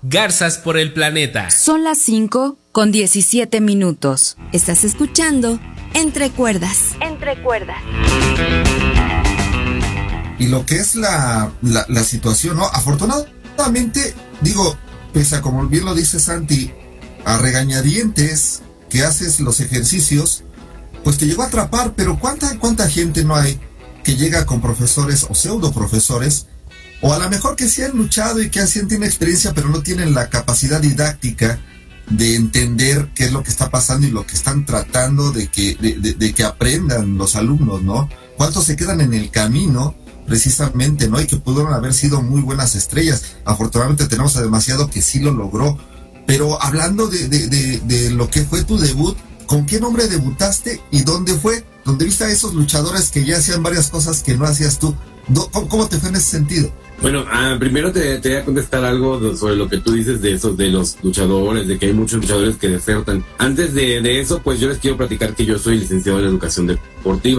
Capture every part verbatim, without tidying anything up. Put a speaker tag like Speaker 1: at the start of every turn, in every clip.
Speaker 1: Garzas por el planeta.
Speaker 2: Son las cinco con diecisiete minutos. Estás escuchando Entre Cuerdas. Entre Cuerdas.
Speaker 3: Y lo que es la, la, la situación, ¿no? Afortunadamente, digo, pese a como bien lo dice Santi, a regañadientes que haces los ejercicios, pues te llegó a atrapar, pero ¿cuánta, cuánta gente no hay que llega con profesores o pseudo profesores, o a lo mejor que sí han luchado y que así tienen experiencia, pero no tienen la capacidad didáctica de entender qué es lo que está pasando y lo que están tratando de que, de, de, de que aprendan los alumnos, ¿no? ¿Cuántos se quedan en el camino precisamente, ¿no? Y que pudieron haber sido muy buenas estrellas. Afortunadamente tenemos a demasiado que sí lo logró. Pero hablando de, de, de, de lo que fue tu debut, ¿con qué nombre debutaste y dónde fue? ¿Dónde viste a esos luchadores que ya hacían varias cosas que no hacías tú? ¿Cómo, cómo te fue en ese sentido?
Speaker 4: Bueno, ah, primero te, te voy a contestar algo sobre lo que tú dices de esos, de los luchadores, de que hay muchos luchadores que desertan. Antes de, de eso, pues yo les quiero platicar que yo soy licenciado en educación deportiva.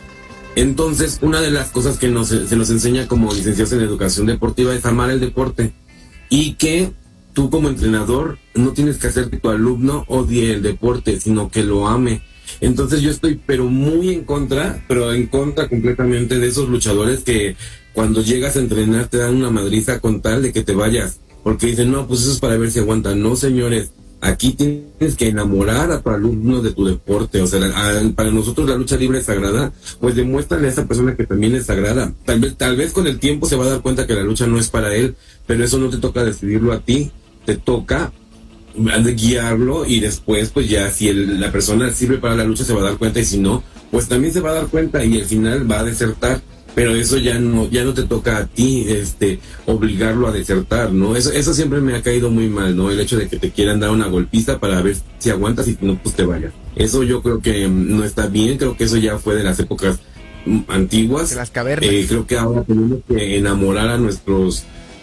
Speaker 4: Entonces, una de las cosas que nos, se nos enseña como licenciados en educación deportiva es amar el deporte. Y que tú como entrenador no tienes que hacer que tu alumno odie el deporte, sino que lo ame. Entonces yo estoy pero muy en contra, pero en contra completamente de esos luchadores que cuando llegas a entrenar te dan una madriza con tal de que te vayas. Porque dicen, no, pues eso es para ver si aguantan. No, señores, aquí tienes que enamorar a tu alumno de tu deporte. O sea, a, para nosotros la lucha libre es sagrada, pues demuéstrale a esa persona que también es sagrada. Tal vez, tal vez con el tiempo se va a dar cuenta que la lucha no es para él, pero eso no te toca decidirlo a ti, te toca de guiarlo, y después pues ya si el, la persona sirve para la lucha se va a dar cuenta, y si no, pues también se va a dar cuenta y al final va a desertar. Pero eso ya no, ya no te toca a ti, este, obligarlo a desertar, ¿no? Eso, eso siempre me ha caído muy mal, ¿no? El hecho de que te quieran dar una golpiza para ver si aguantas y no, pues te vayas. Eso yo creo que no está bien, creo que eso ya fue de las épocas antiguas.
Speaker 5: De las cavernas.
Speaker 4: Eh, creo que ahora tenemos que enamorar a nuestros,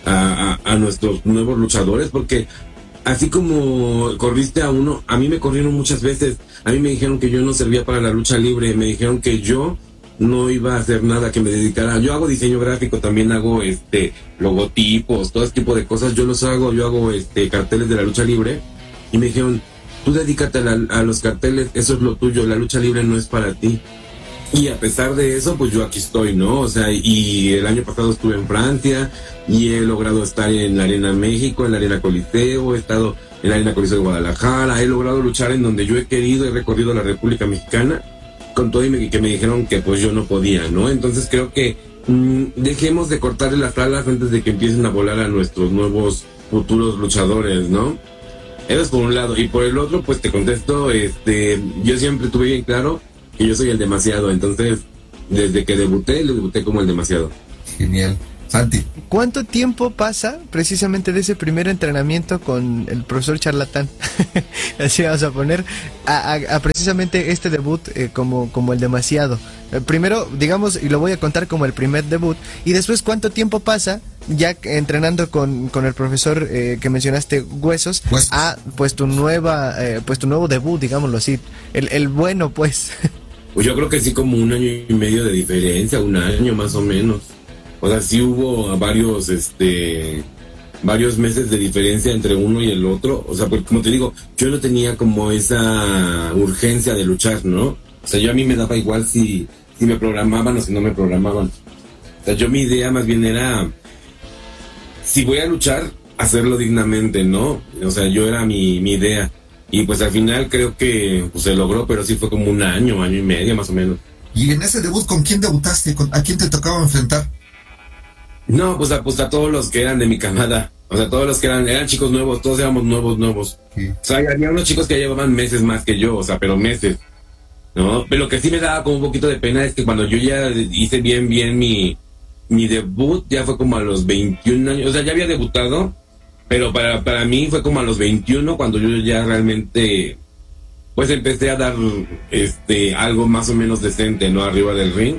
Speaker 4: a, a, a nuestros nuevos luchadores, porque así como corriste a uno, a mí me corrieron muchas veces. A mí me dijeron que yo no servía para la lucha libre, me dijeron que yo no iba a hacer nada, que me dedicara. Yo hago diseño gráfico, también hago este logotipos, todo ese tipo de cosas, yo los hago, yo hago este carteles de la lucha libre, y me dijeron, tú dedícate a, la, a los carteles, eso es lo tuyo, la lucha libre no es para ti. Y a pesar de eso, pues yo aquí estoy, ¿no? O sea, y el año pasado estuve en Francia, y he logrado estar en la Arena México, en la Arena Coliseo, he estado en la Arena Coliseo de Guadalajara, he logrado luchar en donde yo he querido, he recorrido la República Mexicana, con todo y me, que me dijeron que pues yo no podía, ¿no? Entonces creo que mmm, dejemos de cortarle las alas antes de que empiecen a volar a nuestros nuevos futuros luchadores, ¿no? Eso es por un lado. Y por el otro, pues te contesto, este, yo siempre tuve bien claro que yo soy el demasiado. Entonces, desde que debuté, lo debuté como el demasiado.
Speaker 3: Genial. Santi.
Speaker 5: ¿Cuánto tiempo pasa precisamente de ese primer entrenamiento con el profesor charlatán? Así vamos a poner a, a, a precisamente este debut eh, como, como el demasiado. Eh, primero, digamos, y lo voy a contar como el primer debut, y después cuánto tiempo pasa ya entrenando con, con el profesor eh, que mencionaste, Huesos,
Speaker 3: Huesos,
Speaker 5: a pues tu nueva, eh, pues tu nuevo debut, digámoslo así, el, el bueno, pues.
Speaker 4: Pues yo creo que sí, como un año y medio de diferencia, un año más o menos. O sea, sí hubo varios, este, varios meses de diferencia entre uno y el otro. O sea, porque como te digo, yo no tenía como esa urgencia de luchar, ¿no? O sea, yo a mí me daba igual si, si me programaban o si no me programaban. O sea, yo mi idea más bien era, si voy a luchar, hacerlo dignamente, ¿no? O sea, yo era mi, mi idea. Y pues al final creo que pues, se logró, pero sí fue como un año, año y medio más o menos.
Speaker 3: ¿Y en ese debut con quién debutaste? ¿A quién te tocaba enfrentar?
Speaker 4: No, pues a, pues a todos los que eran de mi camada. O sea, todos los que eran, eran chicos nuevos, todos éramos nuevos, nuevos. Sí. O sea, había unos chicos que llevaban meses más que yo, o sea, pero meses, ¿no? Pero lo que sí me daba como un poquito de pena es que cuando yo ya hice bien, bien mi, mi debut, ya fue como a los veintiún años, o sea, ya había debutado, pero para, para mí fue como a los veintiuno cuando yo ya realmente, pues empecé a dar, este, algo más o menos decente, ¿no? Arriba del ring.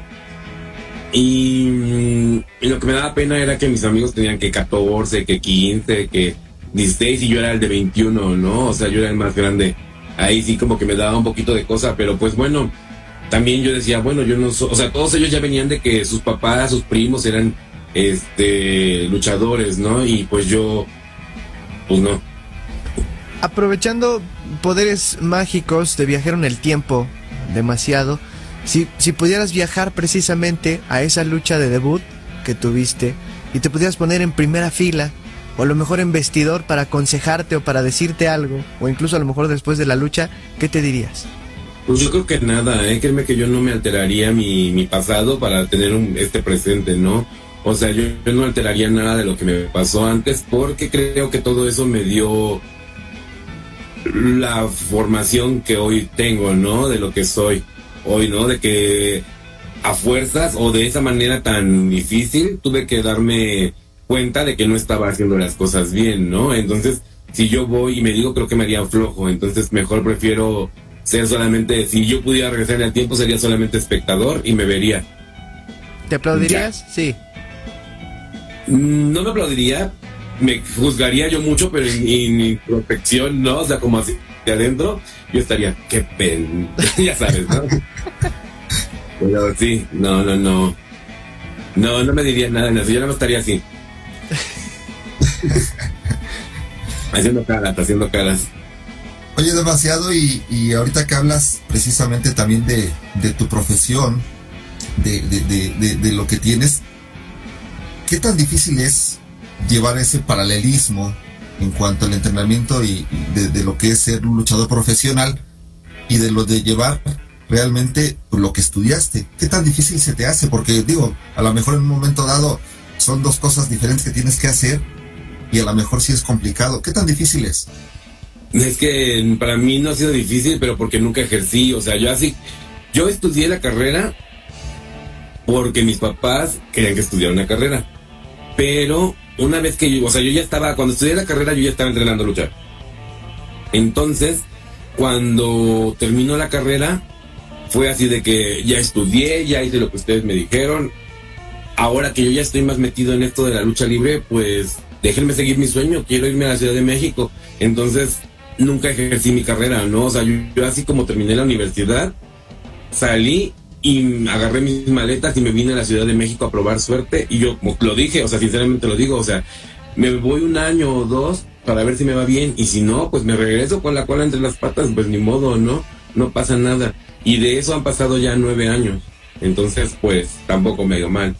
Speaker 4: Y, y lo que me daba pena era que mis amigos tenían que catorce, que quince, que dieciséis, y yo era el de veintiuno, ¿no? O sea, yo era el más grande. Ahí sí como que me daba un poquito de cosa, pero pues bueno, también yo decía, bueno, yo no soy, o sea, todos ellos ya venían de que sus papás, sus primos eran, este, luchadores, ¿no? Y pues yo, pues no.
Speaker 5: Aprovechando poderes mágicos de viajar en el tiempo demasiado, si, si pudieras viajar precisamente a esa lucha de debut que tuviste y te pudieras poner en primera fila o a lo mejor en vestidor para aconsejarte o para decirte algo, o incluso a lo mejor después de la lucha, ¿qué te dirías?
Speaker 4: Pues yo creo que nada, ¿eh? Créeme que yo no me alteraría mi, mi pasado para tener un, este presente, ¿no? O sea, yo, yo no alteraría nada de lo que me pasó antes, porque creo que todo eso me dio la formación que hoy tengo, ¿no? De lo que soy hoy, ¿no? De que a fuerzas o de esa manera tan difícil tuve que darme cuenta de que no estaba haciendo las cosas bien, ¿no? Entonces, si yo voy y me digo, creo que me haría flojo, entonces mejor prefiero ser solamente, si yo pudiera regresar en el tiempo, sería solamente espectador y me vería.
Speaker 5: ¿Te aplaudirías? Ya. Sí.
Speaker 4: No me aplaudiría, me juzgaría yo mucho, pero en, en introspección, ¿no? O sea, como así de adentro, yo estaría, qué pen... ya sabes, ¿no? Pero sí, no, no, no. No, no me diría nada en eso, yo no me estaría así. haciendo caras, haciendo caras.
Speaker 3: Oye, demasiado, y, y ahorita que hablas precisamente también de, de tu profesión, de, de, de, de, de lo que tienes, ¿qué tan difícil es llevar ese paralelismo en cuanto al entrenamiento y de, de lo que es ser un luchador profesional y de lo de llevar realmente lo que estudiaste? ¿Qué tan difícil se te hace? Porque digo, a lo mejor en un momento dado son dos cosas diferentes que tienes que hacer y a lo mejor sí es complicado. ¿Qué tan difícil es?
Speaker 4: Es que para mí no ha sido difícil, pero porque nunca ejercí. O sea, yo así, yo estudié la carrera porque mis papás querían que estudiara una carrera. Pero una vez que yo, o sea, yo ya estaba, cuando estudié la carrera, yo ya estaba entrenando a luchar. Entonces, cuando terminó la carrera, fue así de que ya estudié, ya hice lo que ustedes me dijeron. Ahora que yo ya estoy más metido en esto de la lucha libre, pues déjenme seguir mi sueño, quiero irme a la Ciudad de México. Entonces, nunca ejercí mi carrera, ¿no? O sea, yo, yo así como terminé la universidad, salí y agarré mis maletas y me vine a la Ciudad de México a probar suerte. Y yo, como lo dije, o sea, sinceramente lo digo, o sea, me voy un año o dos para ver si me va bien. Y si no, pues me regreso con la cola entre las patas, pues ni modo, ¿no? No pasa nada. Y de eso han pasado ya nueve años. Entonces, pues, tampoco me dio mal.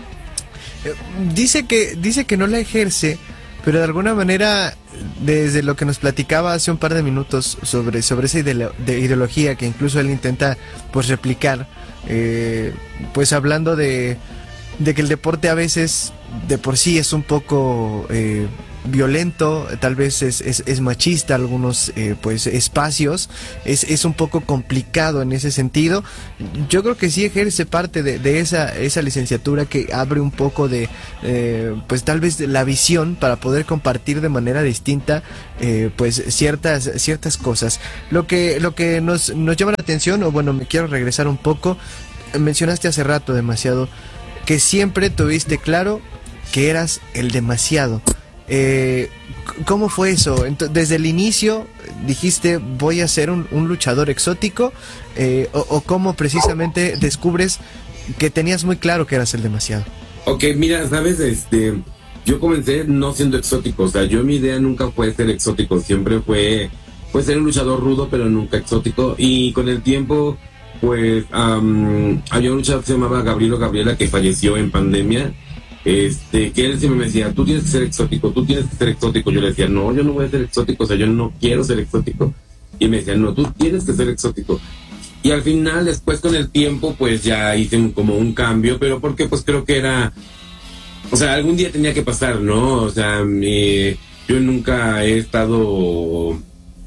Speaker 5: Dice que, dice que no la ejerce, pero de alguna manera, desde lo que nos platicaba hace un par de minutos sobre, sobre esa ideo, de ideología que incluso él intenta pues replicar, eh, pues hablando de, de que el deporte a veces de por sí es un poco eh, violento, tal vez es, es, es machista algunos eh, pues espacios, es, es un poco complicado en ese sentido. Yo creo que sí ejerce parte de, de esa, esa licenciatura que abre un poco de eh, pues tal vez de la visión para poder compartir de manera distinta eh, pues ciertas, ciertas cosas. Lo que, lo que nos, nos llama la atención, o bueno, me quiero regresar un poco, mencionaste hace rato demasiado que siempre tuviste claro que eras el demasiado. Eh, ¿Cómo fue eso? Entonces, desde el inicio dijiste voy a ser un, un luchador exótico, eh, o, o cómo precisamente descubres que tenías muy claro que eras el demasiado.
Speaker 4: Ok, mira, sabes, este, yo comencé no siendo exótico, o sea, yo mi idea nunca fue ser exótico, siempre fue, fue ser un luchador rudo, pero nunca exótico. Y con el tiempo, pues, um, había un luchador que se llamaba Gabrielo Gabriela que falleció en pandemia. Este, que él siempre me decía, tú tienes que ser exótico, tú tienes que ser exótico. Yo le decía, no, yo no voy a ser exótico, o sea, yo no quiero ser exótico. Y me decía, no, tú tienes que ser exótico. Y al final, después con el tiempo, pues ya hice un, como un cambio, pero porque pues creo que era, o sea, algún día tenía que pasar, ¿no? O sea, me, yo nunca he estado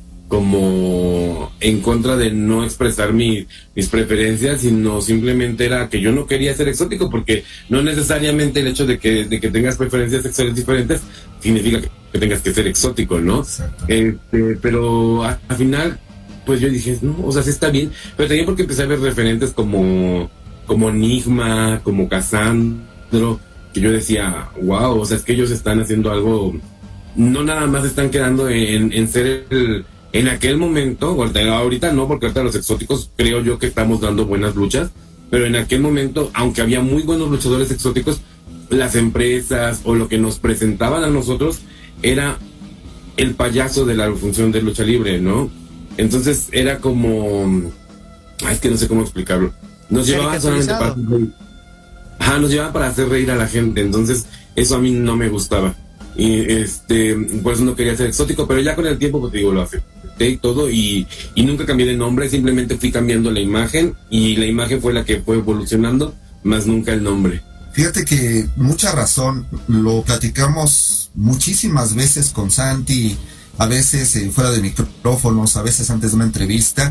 Speaker 4: como en contra de no expresar mi, mis preferencias, sino simplemente era que yo no quería ser exótico, porque no necesariamente el hecho de que, de que tengas preferencias sexuales diferentes significa que, que tengas que ser exótico, ¿no? Este, pero al final, pues yo dije, no, o sea, sí está bien, pero también porque empecé a ver referentes como, como Enigma, como Casandro, que yo decía, wow, o sea, es que ellos están haciendo algo, no nada más están quedando en, en ser el... En aquel momento, ahorita no, porque ahorita los exóticos creo yo que estamos dando buenas luchas, pero en aquel momento, aunque había muy buenos luchadores exóticos, las empresas o lo que nos presentaban a nosotros era el payaso de la función de lucha libre, ¿no? Entonces era como... Ay, es que no sé cómo explicarlo. Nos llevaban solamente para hacer reír. Ajá, nos llevaban para hacer reír a la gente. Entonces eso a mí no me gustaba. Y este, por eso no quería ser exótico, pero ya con el tiempo, pues te digo, lo acepté y todo, y, y nunca cambié de nombre, simplemente fui cambiando la imagen, y la imagen fue la que fue evolucionando, más nunca el nombre.
Speaker 3: Fíjate que mucha razón, lo platicamos muchísimas veces con Santi, a veces eh, fuera de micrófonos, a veces antes de una entrevista,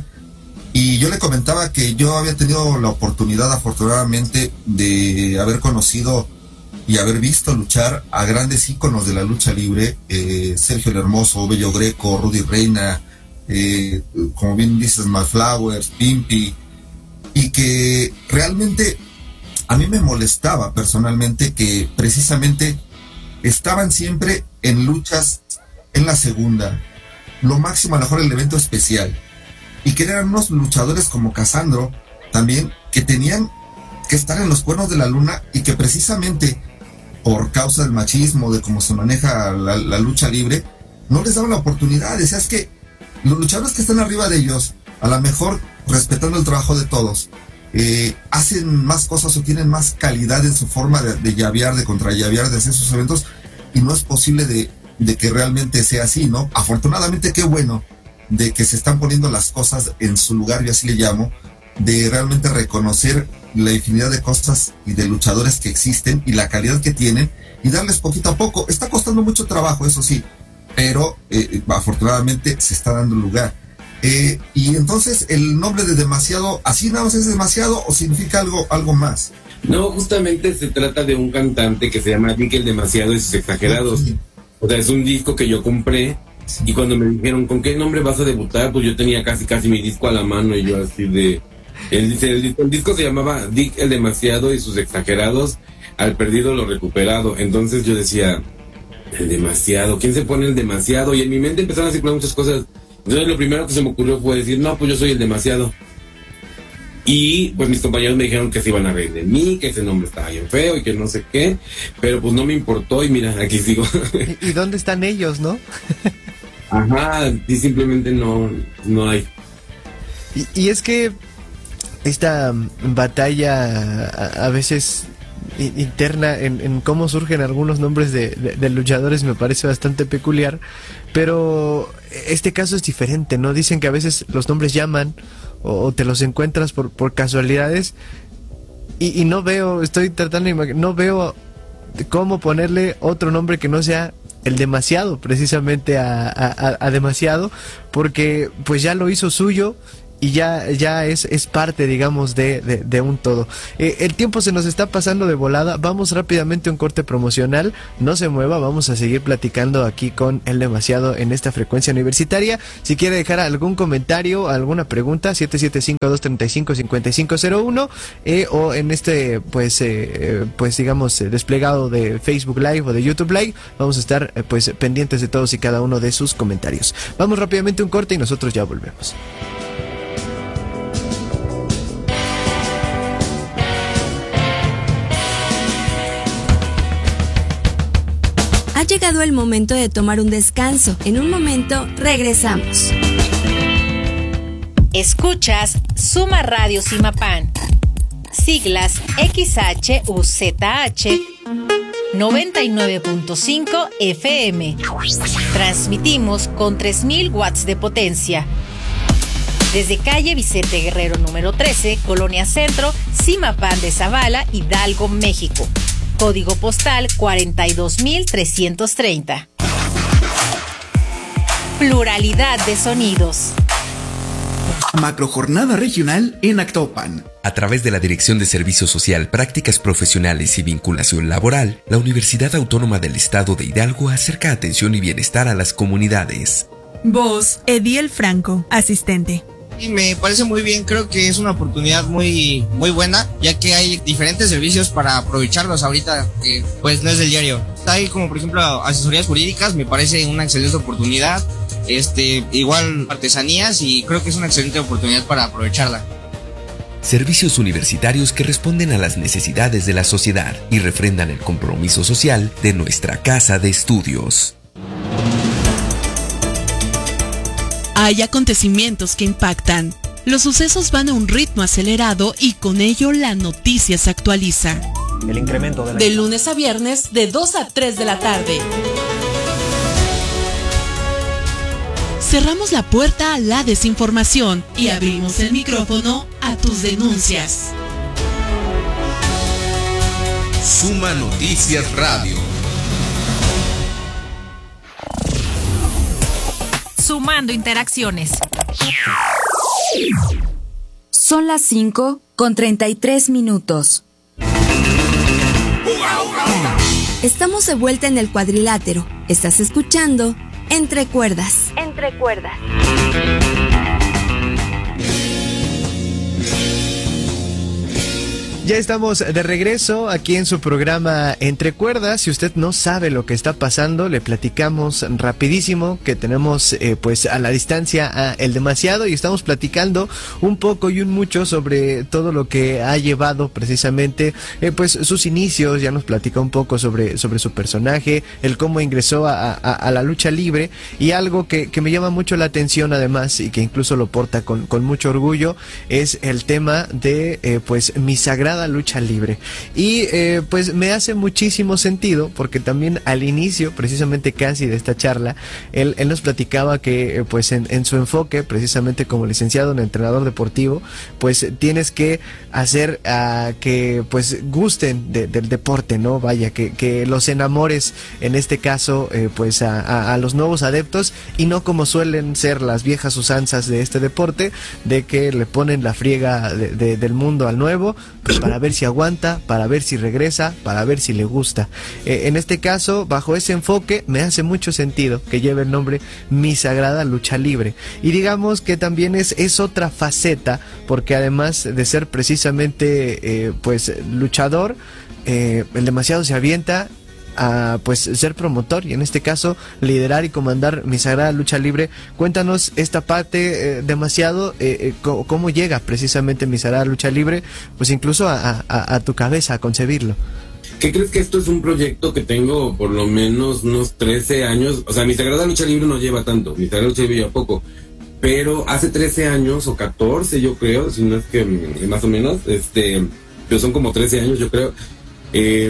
Speaker 3: y yo le comentaba que yo había tenido la oportunidad, afortunadamente, de haber conocido y haber visto luchar a grandes íconos de la lucha libre, eh, Sergio el Hermoso, Bello Greco, Rudy Reina, eh, como bien dices, Malflowers, Pimpy, y que realmente a mí me molestaba personalmente que precisamente estaban siempre en luchas en la segunda, lo máximo a lo mejor el evento especial, y que eran unos luchadores como Casandro también, que tenían que estar en los cuernos de la luna, y que precisamente por causa del machismo, de cómo se maneja la, la lucha libre, no les daban la oportunidad. Decías que los luchadores que están arriba de ellos, a lo mejor respetando el trabajo de todos, eh, hacen más cosas o tienen más calidad en su forma de, de llavear, de contrallavear, de hacer sus eventos, y no es posible de, de que realmente sea así, ¿no? Afortunadamente, qué bueno de que se están poniendo las cosas en su lugar, yo así le llamo, de realmente reconocer la infinidad de cosas y de luchadores que existen y la calidad que tienen, y darles poquito a poco. Está costando mucho trabajo, eso sí, pero eh, afortunadamente se está dando lugar. Eh, y entonces, el nombre de Demasiado, ¿así nada más es Demasiado o significa algo, algo más?
Speaker 4: No, justamente se trata de un cantante que se llama Dick el Demasiado y sus Exagerados. Sí. O sea, es un disco que yo compré, sí. Y cuando me dijeron, ¿con qué nombre vas a debutar? Pues yo tenía casi casi mi disco a la mano, y yo así de... El, el, el disco se llamaba Dick el Demasiado y sus Exagerados, al perdido lo recuperado. Entonces yo decía, el demasiado, ¿quién se pone el demasiado? Y en mi mente empezaron a circular muchas cosas. Entonces lo primero que se me ocurrió fue decir, no, pues yo soy el demasiado. Y pues mis compañeros me dijeron que se iban a reír de mí, que ese nombre estaba bien feo y que no sé qué, pero pues no me importó, y mira, aquí sigo.
Speaker 5: ¿Y dónde están ellos, no?
Speaker 4: Ajá, y simplemente no, no hay.
Speaker 5: Y, y es que esta batalla a, a veces interna en, en cómo surgen algunos nombres de, de, de luchadores me parece bastante peculiar, pero este caso es diferente, ¿no? Dicen que a veces los nombres llaman o, o te los encuentras por, por casualidades, y, y no veo, estoy tratando de imaginar, no veo cómo ponerle otro nombre que no sea el Demasiado, precisamente a, a, a Demasiado, porque pues ya lo hizo suyo, y ya, ya es, es parte, digamos, de, de, de un todo. Eh, el tiempo se nos está pasando de volada. Vamos rápidamente a un corte promocional. No se mueva, vamos a seguir platicando aquí con El Demasiado en esta frecuencia universitaria. Si quiere dejar algún comentario, alguna pregunta, siete siete cinco, dos tres cinco, cinco cinco cero uno, eh, o en este, pues, eh, pues digamos, eh, desplegado de Facebook Live o de YouTube Live. Vamos a estar, eh, pues, pendientes de todos y cada uno de sus comentarios. Vamos rápidamente a un corte y nosotros ya volvemos.
Speaker 2: Ha llegado el momento de tomar un descanso. En un momento regresamos.
Speaker 6: Escuchas Suma Radio Simapán. Siglas X H U Z H noventa y nueve punto cinco F M. Transmitimos con tres mil watts de potencia. Desde calle Vicente Guerrero número trece, Colonia Centro, Simapán de Zavala, Hidalgo, México. Código postal cuarenta y dos mil trescientos treinta. Pluralidad de sonidos.
Speaker 7: Macrojornada regional en Actopan.
Speaker 1: A través de la Dirección de Servicio Social, Prácticas Profesionales y Vinculación Laboral, la Universidad Autónoma del Estado de Hidalgo acerca atención y bienestar a las comunidades.
Speaker 8: Voz, Ediel Franco, asistente.
Speaker 9: Y me parece muy bien, creo que es una oportunidad muy muy buena, ya que hay diferentes servicios para aprovecharlos ahorita, que pues no es del diario. Hay como por ejemplo asesorías jurídicas, me parece una excelente oportunidad, este igual artesanías, y creo que es una excelente oportunidad para aprovecharla.
Speaker 1: Servicios universitarios que responden a las necesidades de la sociedad y refrendan el compromiso social de nuestra casa de estudios.
Speaker 10: Hay acontecimientos que impactan. Los sucesos van a un ritmo acelerado y con ello la noticia se actualiza.
Speaker 11: El incremento de la...
Speaker 10: De lunes a viernes, de dos a tres de la tarde. Cerramos la puerta a la desinformación y abrimos el micrófono a tus denuncias.
Speaker 1: Suma Noticias Radio.
Speaker 6: Sumando interacciones.
Speaker 2: Son las cinco con treinta y tres minutos. Estamos de vuelta en el cuadrilátero. Estás escuchando Entre Cuerdas.
Speaker 12: Entre Cuerdas.
Speaker 5: Ya estamos de regreso aquí en su programa Entre Cuerdas. Si usted no sabe lo que está pasando, le platicamos rapidísimo que tenemos eh, pues a la distancia a El Demasiado y estamos platicando un poco y un mucho sobre todo lo que ha llevado precisamente eh, pues sus inicios. Ya nos platica un poco sobre, sobre su personaje, el cómo ingresó a, a, a la lucha libre, y algo que, que me llama mucho la atención además y que incluso lo porta con, con mucho orgullo es el tema de eh, pues mi sagrada lucha libre. Y eh, pues me hace muchísimo sentido porque también al inicio precisamente casi de esta charla él, él nos platicaba que eh, pues en, en su enfoque precisamente como licenciado en entrenador deportivo pues tienes que hacer uh, que pues gusten de, del deporte, ¿no? Vaya, que, que los enamores en este caso eh, pues a, a, a los nuevos adeptos y no como suelen ser las viejas usanzas de este deporte de que le ponen la friega de, de, del mundo al nuevo pues para ver si aguanta, para ver si regresa, para ver si le gusta. Eh, en este caso, bajo ese enfoque, me hace mucho sentido que lleve el nombre Mi Sagrada Lucha Libre. Y digamos que también es, es otra faceta, porque además de ser precisamente eh, pues luchador, eh, El Demasiado se avienta a pues ser promotor y en este caso liderar y comandar Mi Sagrada Lucha Libre. Cuéntanos esta parte eh, demasiado eh, eh, cómo, cómo llega precisamente Mi Sagrada Lucha Libre pues incluso a, a, a tu cabeza a concebirlo.
Speaker 4: ¿Qué crees? Que esto es un proyecto que tengo por lo menos unos trece años. O sea, Mi Sagrada Lucha Libre no lleva tanto, Mi Sagrada Lucha Libre lleva poco, pero hace trece años o catorce yo creo, si no es que más o menos, este, pero son como trece años yo creo, eh,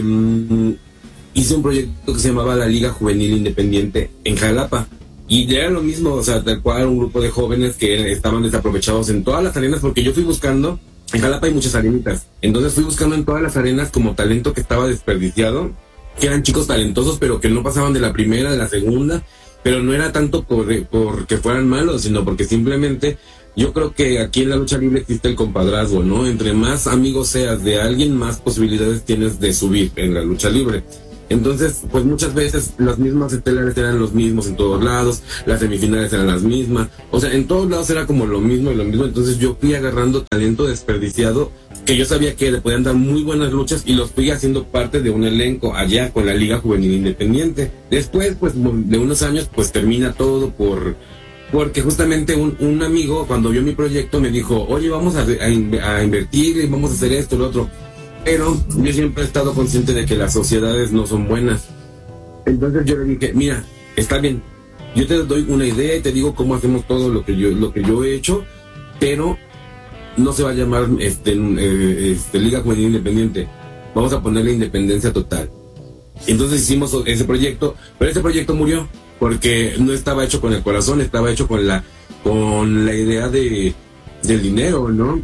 Speaker 4: hice un proyecto que se llamaba la Liga Juvenil Independiente en Jalapa. Y era lo mismo, o sea, tal cual un grupo de jóvenes que estaban desaprovechados en todas las arenas, porque yo fui buscando, en Jalapa hay muchas arenitas, entonces fui buscando en todas las arenas como talento que estaba desperdiciado, que eran chicos talentosos, pero que no pasaban de la primera, de la segunda, pero no era tanto por, porque fueran malos, sino porque simplemente yo creo que aquí en la lucha libre existe el compadrazgo, ¿no? Entre más amigos seas de alguien, más posibilidades tienes de subir en la lucha libre. Entonces, pues muchas veces las mismas estelares eran los mismos en todos lados, las semifinales eran las mismas, o sea, en todos lados era como lo mismo y lo mismo. Entonces yo fui agarrando talento desperdiciado que yo sabía que le podían dar muy buenas luchas y los fui haciendo parte de un elenco allá con la Liga Juvenil Independiente. Después, pues de unos años, pues termina todo por... porque justamente un, un amigo, cuando vio mi proyecto, me dijo, oye, vamos a, a, a invertir y vamos a hacer esto, lo otro. Pero yo siempre he estado consciente de que las sociedades no son buenas. Entonces yo le dije, mira, está bien, yo te doy una idea y te digo cómo hacemos todo lo que yo lo que yo he hecho, pero no se va a llamar este, eh, este Liga Juvenil Independiente, vamos a ponerle Independencia Total. Entonces hicimos ese proyecto, pero ese proyecto murió porque no estaba hecho con el corazón, estaba hecho con la con la idea de del dinero, ¿no?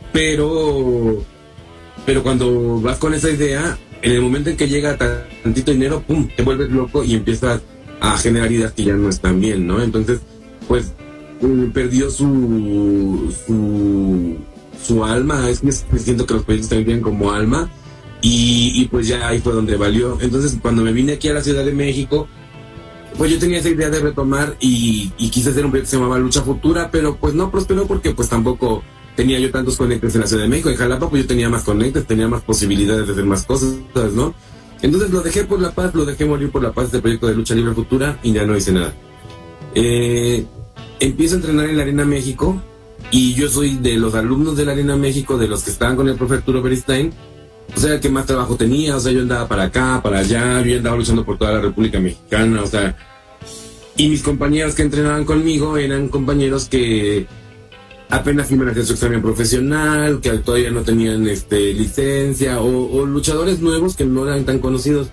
Speaker 4: Pero pero cuando vas con esa idea, en el momento en que llega tantito dinero, pum, te vuelves loco y empiezas a generar ideas que ya no están bien, ¿no? Entonces, pues, perdió su su, su alma. Es que siento que los proyectos también tienen como alma, y, y pues ya ahí fue donde valió. Entonces, cuando me vine aquí a la Ciudad de México, pues yo tenía esa idea de retomar y, y quise hacer un proyecto que se llamaba Lucha Futura, pero pues no prosperó porque pues tampoco tenía yo tantos conectes en la Ciudad de México. En Jalapa pues yo tenía más conectes, tenía más posibilidades de hacer más cosas, ¿no? Entonces lo dejé por la paz, lo dejé morir por la paz, este proyecto de Lucha Libre Futura, y ya no hice nada. Eh, empiezo a entrenar en la Arena México, y yo soy de los alumnos de la Arena México, de los que estaban con el profe Arturo Beristain, o sea, el que más trabajo tenía. O sea, yo andaba para acá, para allá, yo andaba luchando por toda la República Mexicana, o sea, Y mis compañeros que entrenaban conmigo eran compañeros que apenas iban a hacer su examen profesional, que todavía no tenían este licencia, o, o luchadores nuevos que no eran tan conocidos.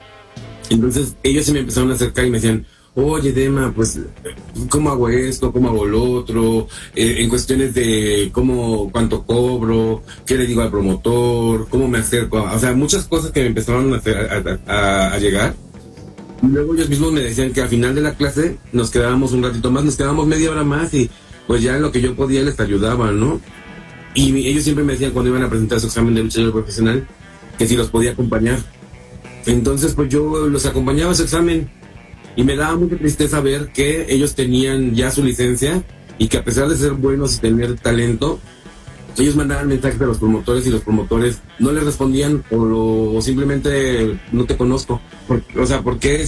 Speaker 4: Entonces ellos se me empezaron a acercar y me decían, oye Dema, pues, ¿cómo hago esto? ¿Cómo hago lo otro? Eh, en cuestiones de cómo, cuánto cobro, qué le digo al promotor, cómo me acerco, o sea, muchas cosas que me empezaron a, hacer, a, a, a llegar. Y luego ellos mismos me decían que al final de la clase nos quedábamos un ratito más, nos quedábamos media hora más y pues ya en lo que yo podía les ayudaba, ¿no? Y ellos siempre me decían cuando iban a presentar su examen de luchador profesional que si los podía acompañar. Entonces pues yo los acompañaba a su examen y me daba mucha tristeza ver que ellos tenían ya su licencia y que a pesar de ser buenos y tener talento, ellos mandaban mensajes a los promotores y los promotores no les respondían o, lo, o simplemente no te conozco. Por, o sea, ¿por qué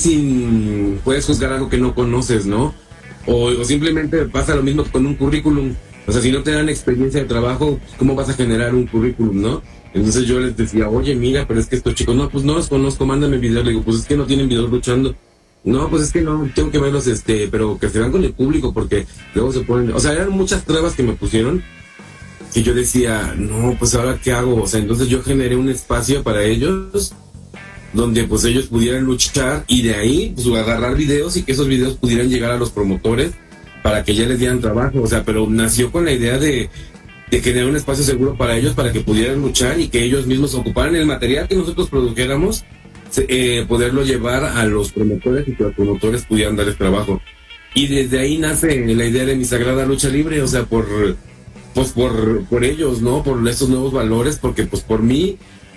Speaker 4: si puedes juzgar algo que no conoces, no? O, o simplemente pasa lo mismo con un currículum. O sea, si no te dan experiencia de trabajo, ¿cómo vas a generar un currículum, no? Entonces yo les decía, oye, mira, pero es que estos chicos, no, pues no los conozco, mándame videos. Le digo, pues es que no tienen videos luchando. No, pues es que no, tengo que verlos, este, pero que se vean con el público porque luego se ponen... O sea, eran muchas trabas que me pusieron que yo decía, no, pues ahora qué hago. O sea, entonces yo generé un espacio para ellos donde pues ellos pudieran luchar y de ahí pues agarrar videos y que esos videos pudieran llegar a los promotores para que ya les dieran trabajo. O sea, pero nació con la idea de, de generar un espacio seguro para ellos para que pudieran luchar y que ellos mismos ocuparan el material que nosotros produjéramos, eh, poderlo llevar a los promotores y que los promotores pudieran darles trabajo. Y desde ahí nace la idea de mi sagrada lucha libre, o sea, por... pues por, por ellos, ¿no? Por estos nuevos valores, porque pues por mí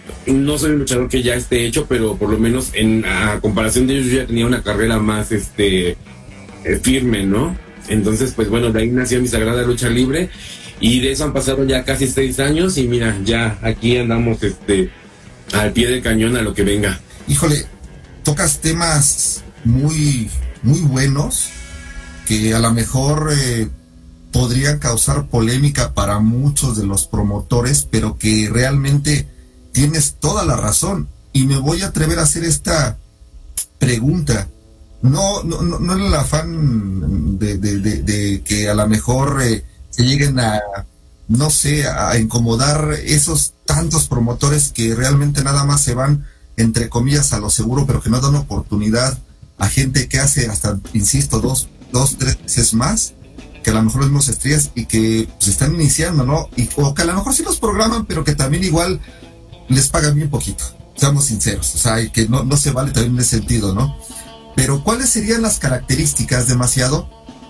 Speaker 4: no soy un luchador que ya esté hecho, pero por lo menos en a comparación de ellos yo ya tenía una carrera más este eh, firme, ¿no? Entonces pues bueno, de ahí nació mi sagrada lucha libre y de eso han pasado ya casi seis años y mira, ya aquí andamos este al pie del cañón a lo que venga.
Speaker 3: Híjole, tocas temas muy, muy buenos que a lo mejor... Eh, podría causar polémica para muchos de los promotores, pero que realmente tienes toda la razón. Y me voy a atrever a hacer esta pregunta. No, no, no, no en el afán de, de, de, de que a lo mejor eh, se lleguen a, no sé, a incomodar esos tantos promotores que realmente nada más se van, entre comillas, a lo seguro, pero que no dan oportunidad a gente que hace hasta, insisto, dos, dos, tres veces más que a lo mejor los mismos estrellas y que pues están iniciando, ¿no? Y, o que a lo mejor sí los programan, pero que también igual les pagan bien poquito, seamos sinceros, o sea, y que no, no se vale también en ese sentido, ¿no? Pero ¿cuáles serían las características demasiado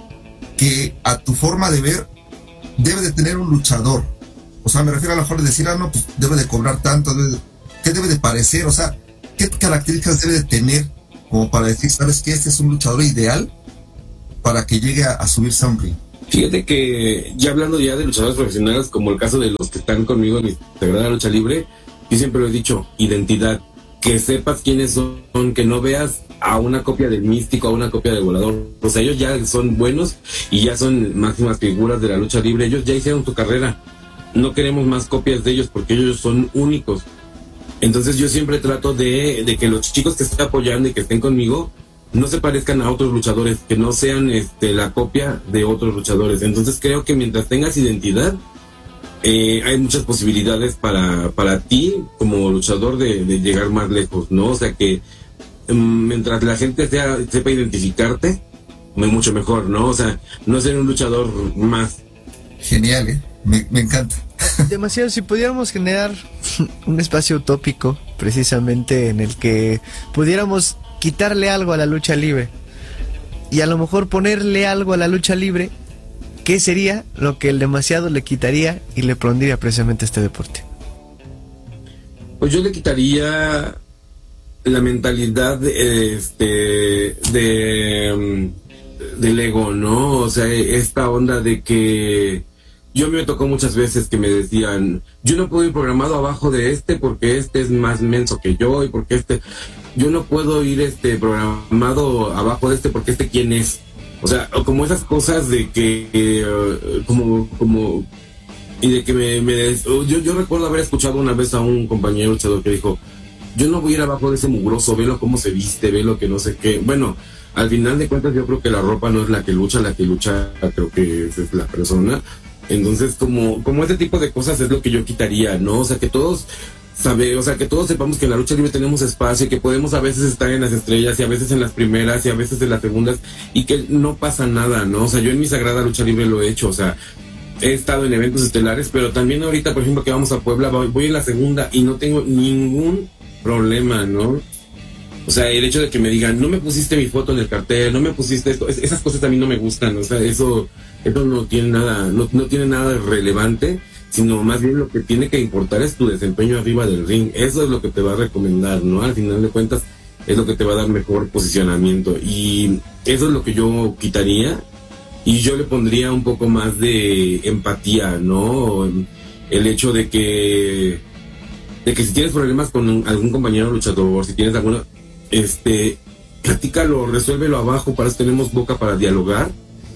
Speaker 3: que a tu forma de ver debe de tener un luchador? O sea, me refiero a lo mejor de decir, ah, no, pues debe de cobrar tanto, debe de, ¿qué debe de parecer? O sea, ¿qué características debe de tener como para decir, sabes que este es un luchador ideal para que llegue a, a subirse a un ring?
Speaker 4: Fíjate que ya hablando ya de luchadores profesionales, como el caso de los que están conmigo en mi sagrada lucha libre, yo siempre lo he dicho, identidad, que sepas quiénes son, que no veas a una copia del Místico, a una copia del Volador. O sea, ellos ya son buenos y ya son máximas figuras de la lucha libre, ellos ya hicieron su carrera, no queremos más copias de ellos porque ellos son únicos. Entonces yo siempre trato de, de que los chicos que estén apoyando y que estén conmigo no se parezcan a otros luchadores, que no sean este, la copia de otros luchadores. Entonces creo que mientras tengas identidad, eh, hay muchas posibilidades para, para ti como luchador de, de llegar más lejos, ¿no? O sea que um, mientras la gente sea, sepa identificarte, mucho mejor, ¿no? O sea, no ser un luchador más.
Speaker 3: Genial, ¿eh? Me, me encanta.
Speaker 5: Demasiado, si pudiéramos generar un espacio utópico, precisamente en el que pudiéramos quitarle algo a la lucha libre y a lo mejor ponerle algo a la lucha libre, ¿qué sería lo que el demasiado le quitaría y le pondría precisamente a este deporte?
Speaker 4: Pues yo le quitaría la mentalidad de, este, de del ego, ¿no? O sea, esta onda de que yo me tocó muchas veces que me decían, yo no puedo ir programado abajo de este porque este es más menso que yo y porque este, yo no puedo ir este programado abajo de este porque este quién es. O sea, como esas cosas de que, eh, como, como, y de que me, me yo, yo recuerdo haber escuchado una vez a un compañero luchador que dijo, yo no voy a ir abajo de ese mugroso, velo cómo se viste, velo que no sé qué. Bueno, al final de cuentas yo creo que la ropa no es la que lucha, la que lucha creo que es, es la persona. Entonces como, como ese tipo de cosas es lo que yo quitaría, ¿no? O sea, que todos sabe, o sea, que todos sepamos que en la lucha libre tenemos espacio, que podemos a veces estar en las estrellas y a veces en las primeras y a veces en las segundas y que no pasa nada, ¿no? O sea, yo en mi sagrada lucha libre lo he hecho, o sea, he estado en eventos estelares, pero también ahorita, por ejemplo, que vamos a Puebla, voy en la segunda y no tengo ningún problema, ¿no? O sea, el hecho de que me digan, no me pusiste mi foto en el cartel, no me pusiste esto, es, esas cosas a mí no me gustan, o sea, eso, eso no tiene nada, no, no tiene nada relevante, sino más bien lo que tiene que importar es tu desempeño arriba del ring. Eso es lo que te va a recomendar, ¿no? Al final de cuentas, es lo que te va a dar mejor posicionamiento. Y eso es lo que yo quitaría. Y yo le pondría un poco más de empatía, ¿no? El hecho de que, de que si tienes problemas con un, algún compañero luchador, si tienes alguna, este, platícalo, resuélvelo abajo, para eso tenemos boca para dialogar.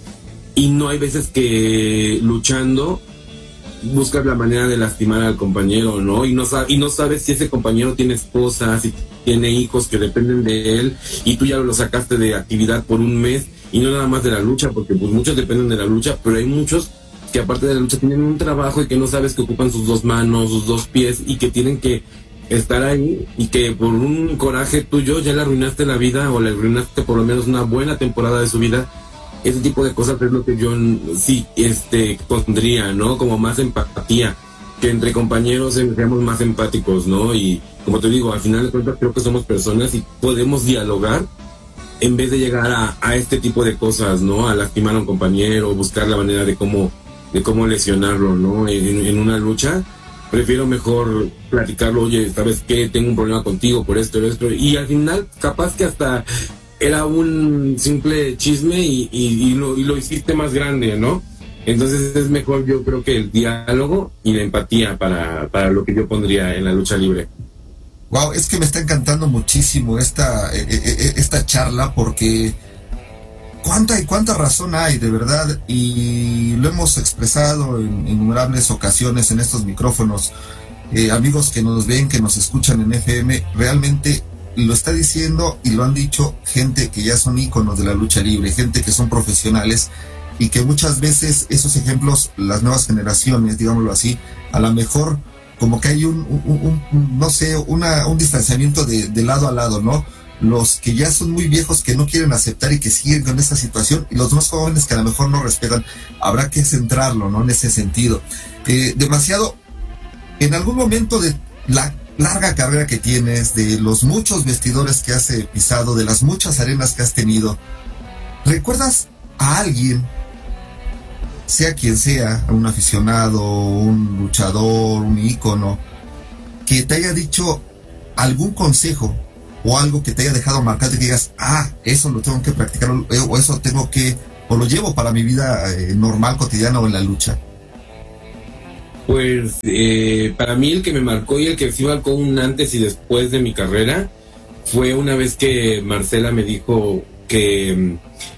Speaker 4: Y no hay veces que luchando buscas la manera de lastimar al compañero, ¿no? Y no, sab- y no sabes si ese compañero tiene esposa, si tiene hijos que dependen de él, y tú ya lo sacaste de actividad por un mes, y no nada más de la lucha, porque pues muchos dependen de la lucha, pero hay muchos que aparte de la lucha tienen un trabajo y que no sabes que ocupan sus dos manos, sus dos pies, y que tienen que estar ahí, y que por un coraje tuyo ya le arruinaste la vida, o le arruinaste por lo menos una buena temporada de su vida. Ese tipo de cosas es lo que yo sí este pondría, ¿no? Como más empatía, que entre compañeros seamos más empáticos, ¿no? Y como te digo, al final de cuentas creo que somos personas y podemos dialogar en vez de llegar a, a este tipo de cosas, ¿no? A lastimar a un compañero, buscar la manera de cómo, de cómo lesionarlo, ¿no? En, en una lucha, prefiero mejor platicarlo, oye, ¿sabes qué? Tengo un problema contigo por esto, esto, y al final capaz que hasta era un simple chisme y, y, y, lo, y lo hiciste más grande, ¿no? Entonces es mejor, yo creo, que el diálogo y la empatía para, para lo que yo pondría en la lucha libre.
Speaker 3: Wow, es que me está encantando muchísimo esta, eh, eh, esta charla, porque cuánta y cuánta razón hay, de verdad, y lo hemos expresado en innumerables ocasiones en estos micrófonos. Eh, amigos que nos ven, que nos escuchan en F M, realmente lo está diciendo y lo han dicho gente que ya son íconos de la lucha libre, gente que son profesionales, y que muchas veces esos ejemplos, las nuevas generaciones, digámoslo así, a lo mejor como que hay un, un, un no sé, una, un distanciamiento de, de lado a lado, ¿no? Los que ya son muy viejos, que no quieren aceptar y que siguen con esa situación, y los más jóvenes que a lo mejor no respetan. Habrá que centrarlo, ¿no? En ese sentido. Eh, demasiado, en algún momento de la larga carrera que tienes, de los muchos vestidores que has pisado, de las muchas arenas que has tenido, ¿recuerdas a alguien, sea quien sea, un aficionado, un luchador, un ícono, que te haya dicho algún consejo o algo que te haya dejado marcado y que digas, ah, eso lo tengo que practicar, o eso tengo que, o lo llevo para mi vida eh, normal, cotidiana o en la lucha?
Speaker 4: Pues eh, para mí el que me marcó y el que sí marcó un antes y después de mi carrera fue una vez que Marcela me dijo que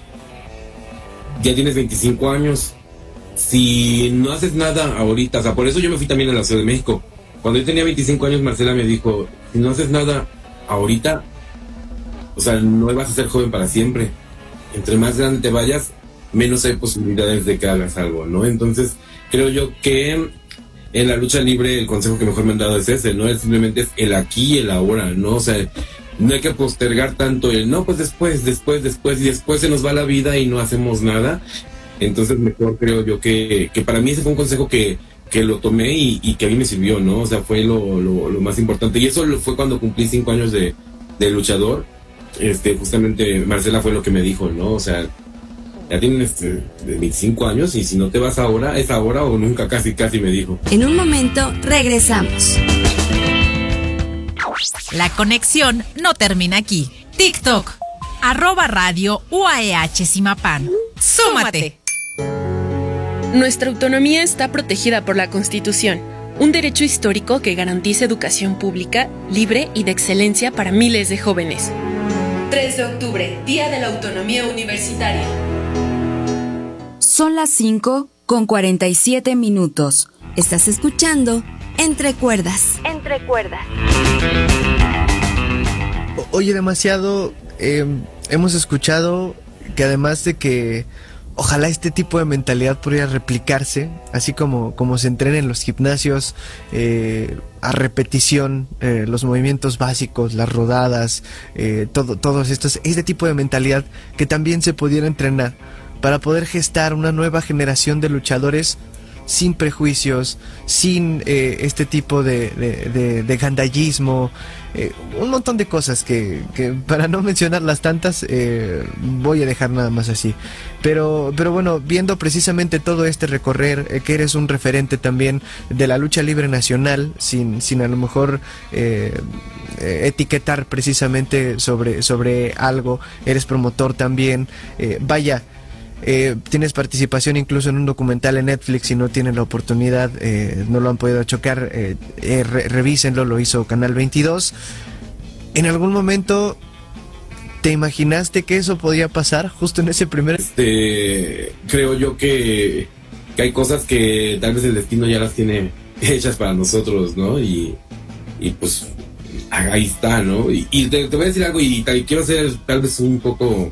Speaker 4: ya tienes veinticinco años, si no haces nada ahorita, o sea, por eso yo me fui también a la Ciudad de México. Cuando yo tenía veinticinco años, Marcela me dijo, si no haces nada ahorita, o sea, no vas a ser joven para siempre. Entre más grande te vayas, menos hay posibilidades de que hagas algo, ¿no? Entonces, creo yo que en la lucha libre el consejo que mejor me han dado es ese, ¿no? Es simplemente es el aquí y el ahora, ¿no? O sea, no hay que postergar tanto el, no, pues después, después, después, y después se nos va la vida y no hacemos nada. Entonces, mejor creo yo que, que para mí ese fue un consejo que, que lo tomé y, y que a mí me sirvió, ¿no? O sea, fue lo, lo, lo más importante. Y eso fue cuando cumplí cinco años de, de luchador. Este, justamente Marcela fue lo que me dijo, ¿no? O sea, ya tienes eh, veinticinco años y si no te vas ahora, es ahora o nunca, casi, casi me dijo.
Speaker 2: En un momento regresamos.
Speaker 6: La conexión no termina aquí. TikTok, arroba radio U A E H Simapán. ¡Súmate!
Speaker 11: Nuestra autonomía está protegida por la Constitución, un derecho histórico que garantiza educación pública, libre y de excelencia para miles de jóvenes. tres de octubre, Día de la Autonomía Universitaria.
Speaker 2: Son las cinco con cuarenta y siete minutos. Estás escuchando Entre Cuerdas. Entre Cuerdas.
Speaker 5: Oye, demasiado... Eh, hemos escuchado que además de que ojalá este tipo de mentalidad pudiera replicarse, así como, como se entrena en los gimnasios, eh, a repetición, eh, los movimientos básicos, las rodadas, eh, todo, todos estos, este tipo de mentalidad que también se pudiera entrenar para poder gestar una nueva generación de luchadores sin prejuicios, sin eh, este tipo de, de, de, de gandallismo, eh, un montón de cosas que, que para no mencionarlas tantas eh, voy a dejar nada más así, pero, pero bueno, viendo precisamente todo este recorrer, eh, que eres un referente también de la lucha libre nacional, sin, sin a lo mejor eh, etiquetar precisamente sobre, sobre algo, eres promotor también, eh, vaya, Eh, tienes participación incluso en un documental en Netflix. Si no tienen la oportunidad, eh, no lo han podido chocar, eh, eh, re revísenlo, lo hizo Canal veintidós. ¿En algún momento te imaginaste que eso podía pasar justo en ese primer...?
Speaker 4: Este, creo yo que, que hay cosas que tal vez el destino ya las tiene hechas para nosotros, ¿no? Y, y pues ahí está, ¿no? Y, y te, te voy a decir algo y, y quiero ser tal vez un poco...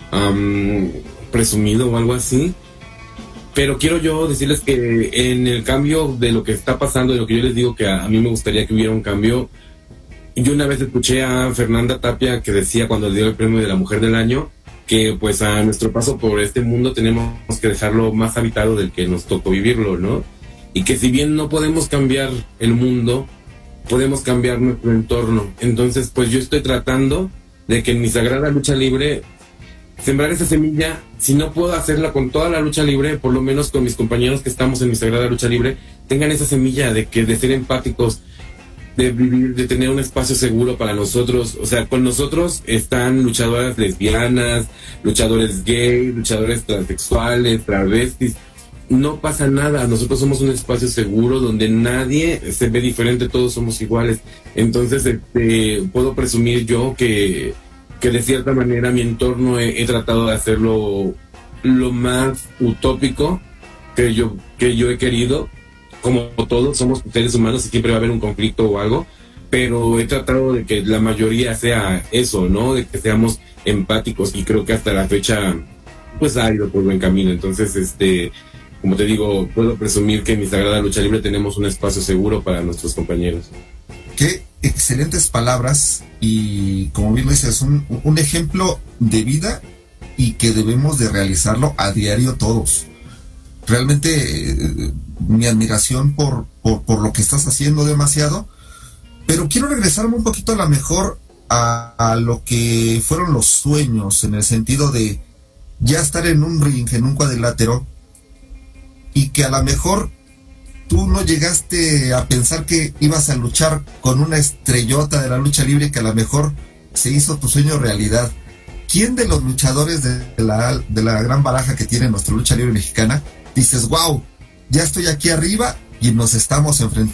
Speaker 4: Um, presumido o algo así, pero quiero yo decirles que en el cambio de lo que está pasando, de lo que yo les digo que a, a mí me gustaría que hubiera un cambio, yo una vez escuché a Fernanda Tapia que decía cuando le dio el premio de la Mujer del Año que pues a nuestro paso por este mundo tenemos que dejarlo más habitado del que nos tocó vivirlo, ¿no? Y que si bien no podemos cambiar el mundo, podemos cambiar nuestro entorno. Entonces pues yo estoy tratando de que en mi sagrada lucha libre sembrar esa semilla. Si no puedo hacerla con toda la lucha libre, por lo menos con mis compañeros que estamos en mi sagrada lucha libre, tengan esa semilla de que de ser empáticos, de vivir, de tener un espacio seguro para nosotros. O sea, con nosotros están luchadoras lesbianas, luchadores gays, luchadores transexuales, travestis. No pasa nada, nosotros somos un espacio seguro donde nadie se ve diferente, todos somos iguales. Entonces, este, puedo presumir yo que que de cierta manera mi entorno he, he tratado de hacerlo lo más utópico que yo, que yo he querido. Como todos somos seres humanos y siempre va a haber un conflicto o algo, pero he tratado de que la mayoría sea eso, ¿no? De que seamos empáticos, y creo que hasta la fecha pues ha ido por buen camino. Entonces, este, como te digo, puedo presumir que en mi sagrada lucha libre tenemos un espacio seguro para nuestros compañeros.
Speaker 3: Qué excelentes palabras, y como bien lo dices, un, un ejemplo de vida y que debemos de realizarlo a diario todos. Realmente eh, mi admiración por, por, por lo que estás haciendo demasiado, pero quiero regresarme un poquito a la mejor a, a lo que fueron los sueños, en el sentido de ya estar en un ring, en un cuadrilátero, y que a lo mejor tú no llegaste a pensar que ibas a luchar con una estrellota de la lucha libre, que a lo mejor se hizo tu sueño realidad. ¿Quién de los luchadores de la, de la gran baraja que tiene nuestra lucha libre mexicana dices, wow, ya estoy aquí arriba y nos estamos enfrentando